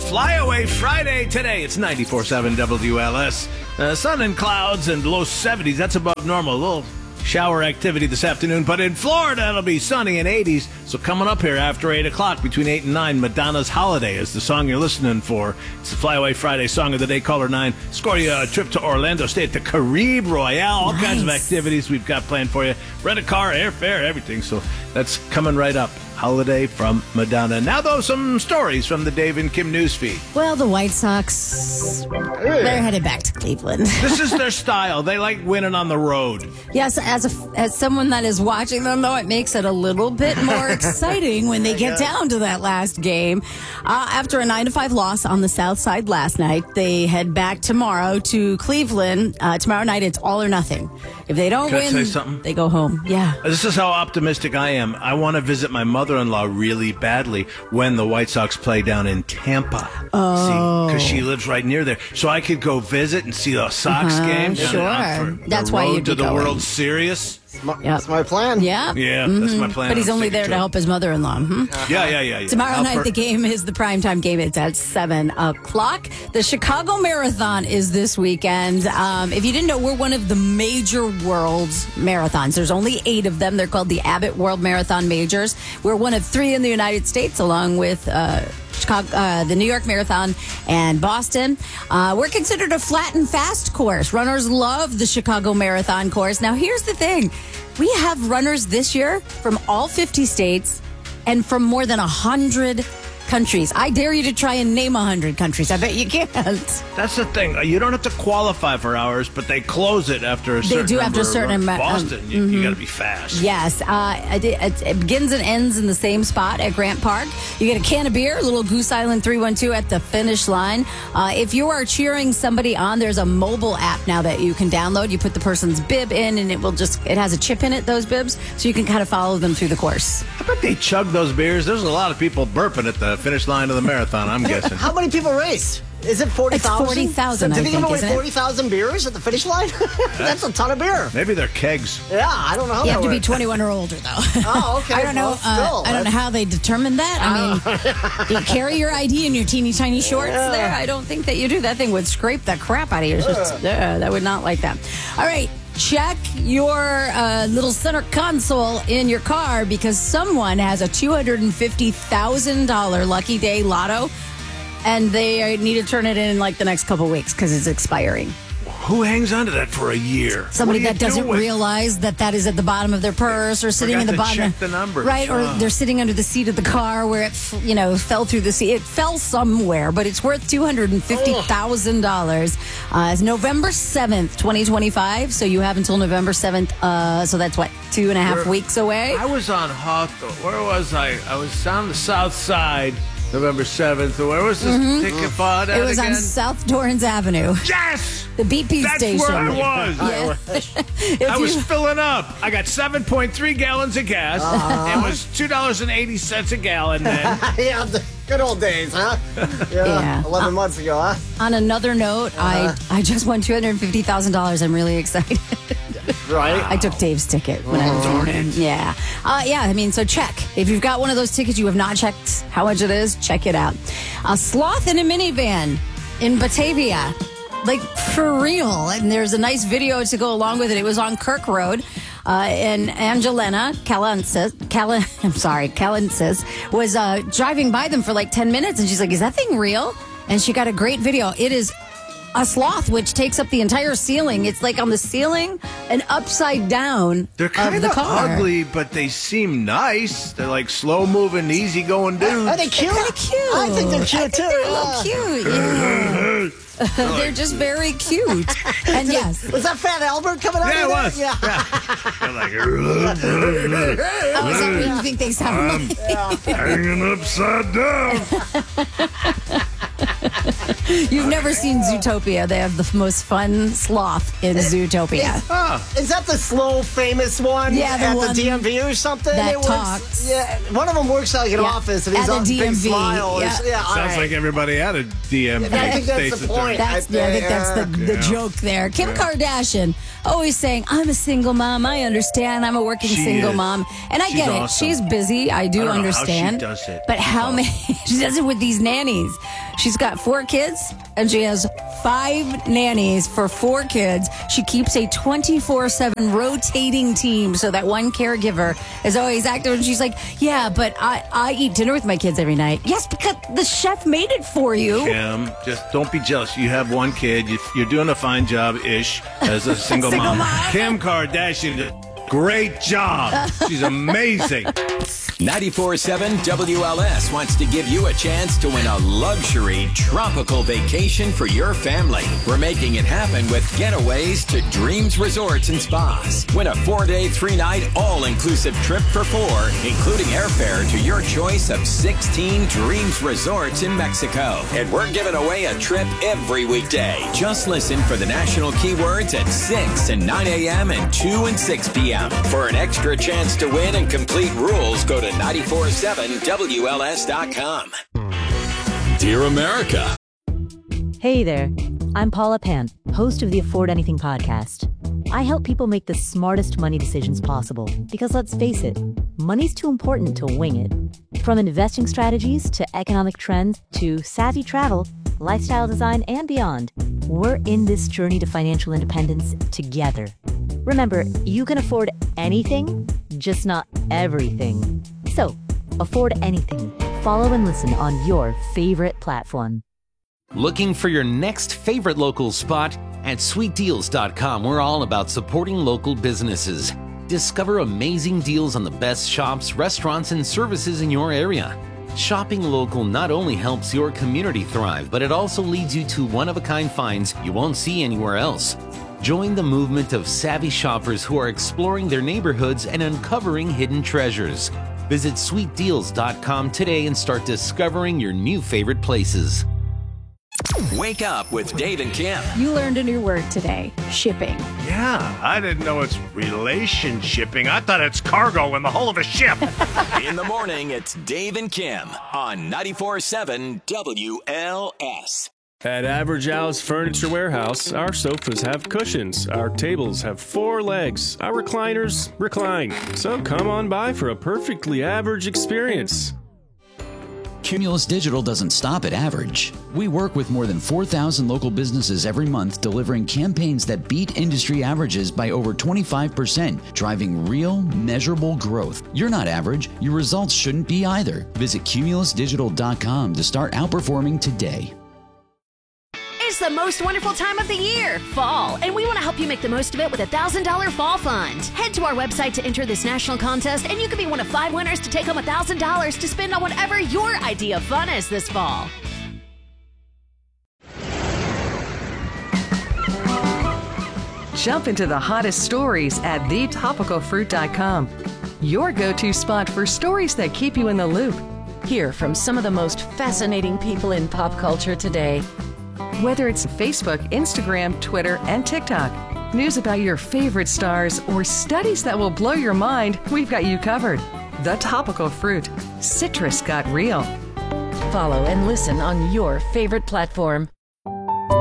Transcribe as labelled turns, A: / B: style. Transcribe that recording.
A: Flyaway Friday today. It's 94.7 WLS. Sun and clouds and low 70s. That's above normal. A little shower activity this afternoon. But in Florida, it'll be sunny and 80s. So coming up here after 8 o'clock, between 8 and 9, Madonna's Holiday is the song you're listening for. It's the Flyaway Friday song of the day. Caller 9. Score you a trip to Orlando. Stay at the Caribe Royale. All kinds of activities we've got planned for you. Rent a car, airfare, everything. So that's coming right up. Holiday from Madonna. Now, though, some stories from the Dave and Kim newsfeed.
B: Well, the White Sox, they're headed back to Cleveland.
A: This is their style. They like winning on the road.
B: Yes, as someone that is watching them, though, it makes it a little bit more exciting when they get down to that last game. After a 9-5 loss on the South Side last night, they head back tomorrow to Cleveland. Tomorrow night, it's all or nothing. If they don't
A: Can
B: win,
A: I say something?
B: they go home. Yeah.
A: This is how optimistic I am. I want to visit my mother-in-law really badly when the White Sox play down in Tampa.
B: Oh.
A: Because she lives right near there. So I could go visit and see the Sox game.
B: Sure. That's why you'd be
A: to the
B: going.
A: World Series.
C: That's my plan.
B: Yeah.
A: Yeah, that's my plan.
B: But he's
A: I'm
B: only
A: sticking
B: there to help his mother-in-law.
A: Yeah.
B: Tomorrow night, the game is the primetime game. It's at 7 o'clock. The Chicago Marathon is this weekend. If you didn't know, we're one of the major world marathons. There's only 8 of them. They're called the Abbott World Marathon Majors. We're one of 3 in the United States, along with Chicago, the New York Marathon and Boston. We're considered a flat and fast course. Runners love the Chicago Marathon course. Now, here's the thing. We have runners this year from all 50 states and from more than 100 countries. I dare you to try and name 100 countries. I bet you can't.
A: That's the thing. You don't have to qualify for hours, but they close it after a certain
B: They do after a
A: number
B: certain
A: of
B: amount.
A: Boston, you got to be fast.
B: Yes. It begins and ends in the same spot at Grant Park. You get a can of beer, little Goose Island 312 at the finish line. If you are cheering somebody on, there's a mobile app now that you can download. You put the person's bib in, and it has a chip in it, those bibs, so you can kind of follow them through the course.
A: I bet they chug those beers. There's a lot of people burping at the finish line of the marathon, I'm guessing.
C: How many people race? Is it 40,000?
B: It's 40,000,
C: Did they give away
B: isn't it?
C: 40,000 beers at the finish line? That's a ton of beer.
A: Maybe they're kegs.
C: Yeah, I don't know how
B: You
C: that
B: have to be
C: works.
B: 21 or older, though.
C: Oh, okay.
B: I don't know.
C: Well, still,
B: I don't know how they determined that. I mean, you carry your ID in your teeny tiny shorts there. I don't think that you do. That thing would scrape the crap out of you. That would not like that. All right. Check your little center console in your car because someone has a $250,000 lucky day lotto, and they need to turn it in like the next couple weeks because it's expiring.
A: Who hangs on to that for a year?
B: Somebody
A: What do
B: that
A: you
B: doesn't
A: do with-
B: realize that is at the bottom of their purse or sitting
A: Forgot
B: in the
A: to
B: bottom.
A: check the numbers.
B: Right, or they're sitting under the seat of the car where it, fell through the seat. It fell somewhere, but it's worth $250,000. It's November 7th, 2025, so you have until November 7th. So that's what, 2.5 weeks away?
A: I was on Hawthorne. Where was I? I was on the south side, November 7th. Where was this ticket bought at
B: It was
A: again?
B: on South Torrance Avenue.
A: Yes!
B: The BP
A: That's
B: station.
A: where I was.
B: Yeah.
A: I was filling up. I got 7.3 gallons of gas. It was $2.80 a gallon then.
C: Yeah, the good old days, huh?
B: Yeah.
C: 11 months ago, huh?
B: On another note, I just won $250,000. I'm really excited.
C: Right.
B: I took Dave's ticket when I was doing it. Yeah. I mean, so check. If you've got one of those tickets you have not checked how much it is, check it out. A sloth in a minivan in Batavia. Like, for real. And there's a nice video to go along with it. It was on Kirk Road. And Angelina Calensis was driving by them for like 10 minutes. And she's like, is that thing real? And she got a great video. It is a sloth, which takes up the entire ceiling. It's like on the ceiling and upside down
A: They're kind
B: of the
A: of
B: car.
A: ugly, but they seem nice. They're like slow-moving, easy-going dudes.
C: Are they cute?
B: They're kind of cute.
C: I think they're cute, too.
B: They're a little cute. Yeah. They're just very cute. And yes.
C: Was that Fat Albert coming out
A: Yeah,
C: of
A: it
C: there?
A: was.
C: Yeah.
A: They're like,
B: Oh, is that what you think they sound like?
A: hanging upside down.
B: You've never seen Zootopia. They have the most fun sloth in Zootopia.
C: Is that the slow, famous one?
B: Yeah, the
C: at
B: one
C: the DMV or something?
B: that
C: It works-
B: talks.
C: Yeah, one of them works like an
B: Yeah,
C: office, and he's
B: at the
C: on big
B: DMV,
C: smile.
B: yeah.
C: All
A: Sounds
C: right.
A: like everybody at a DMV.
C: I think that's
A: states
C: the
A: attorney.
C: point.
B: I think that's the
A: Yeah.
B: joke there. Kim Kardashian always saying, I'm a single mom. I understand. I'm a working
A: She
B: single
A: is.
B: mom. And I
A: She's
B: get it.
A: awesome.
B: She's busy. I do
A: I don't know how she
B: understand.
A: does it.
B: But how many? She does it with these nannies. She's got 4 kids, and she has 5 nannies for 4 kids. She keeps a 24/7 rotating team so that one caregiver is always active. And she's like, yeah, but I eat dinner with my kids every night. Yes, because the chef made it for you.
A: Kim, just don't be jealous. You have 1 kid. You're doing a fine job-ish as a single mom. Kim Kardashian, great job. She's amazing.
D: 94.7 WLS wants to give you a chance to win a luxury tropical vacation for your family. We're making it happen with getaways to Dreams Resorts and Spas. Win a 4-day, 3-night, all-inclusive trip for 4, including airfare to your choice of 16 Dreams Resorts in Mexico. And we're giving away a trip every weekday. Just listen for the national keywords at 6 and 9 a.m. and 2 and 6 p.m. For an extra chance to win and complete rules, go to 947WLS.com.
E: Dear America.
F: Hey there, I'm Paula Pant, host of the Afford Anything podcast. I help people make the smartest money decisions possible because let's face it, money's too important to wing it. From investing strategies to economic trends to savvy travel, lifestyle design, and beyond, we're in this journey to financial independence together. Remember, you can afford anything, just not everything. So, afford anything. Follow and listen on your favorite platform.
G: Looking for your next favorite local spot? At sweetdeals.com, we're all about supporting local businesses. Discover amazing deals on the best shops, restaurants, and services in your area. Shopping local not only helps your community thrive, but it also leads you to one-of-a-kind finds you won't see anywhere else. Join the movement of savvy shoppers who are exploring their neighborhoods and uncovering hidden treasures. Visit sweetdeals.com today and start discovering your new favorite places.
D: Wake up with Dave and Kim.
B: You learned a new word today, shipping.
A: Yeah, I didn't know it's relationshipping. I thought it's cargo in the hull of a ship.
D: In the morning, it's Dave and Kim on 94.7 WLS.
E: At Average Al's Furniture Warehouse, our sofas have cushions, our tables have 4 legs, our recliners recline. So come on by for a perfectly average experience.
H: Cumulus Digital doesn't stop at average. We work with more than 4,000 local businesses every month, delivering campaigns that beat industry averages by over 25%, driving real, measurable growth. You're not average. Your results shouldn't be either. Visit cumulusdigital.com to start outperforming today.
I: It's the most wonderful time of the year, fall, and we want to help you make the most of it with a $1,000 fall fund. Head to our website to enter this national contest, and you could be one of 5 winners to take home $1,000 to spend on whatever your idea of fun is this fall.
J: Jump into the hottest stories at thetopicalfruit.com. Your go-to spot for stories that keep you in the loop.
K: Hear from some of the most fascinating people in pop culture today.
J: Whether it's Facebook, Instagram, Twitter, and TikTok, news about your favorite stars, or studies that will blow your mind, we've got you covered. The Topical Fruit. Citrus got real.
K: Follow and listen on your favorite platform.